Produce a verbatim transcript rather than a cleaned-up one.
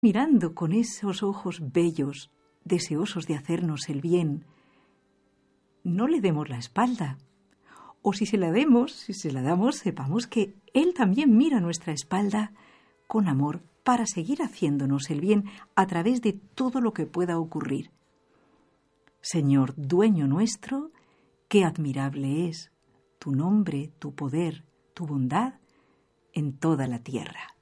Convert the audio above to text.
mirando con esos ojos bellos, deseosos de hacernos el bien, no le demos la espalda. O si se la demos, si se la damos, sepamos que Él también mira nuestra espalda con amor para seguir haciéndonos el bien a través de todo lo que pueda ocurrir. Señor, dueño nuestro, qué admirable es tu nombre, tu poder, tu bondad en toda la tierra.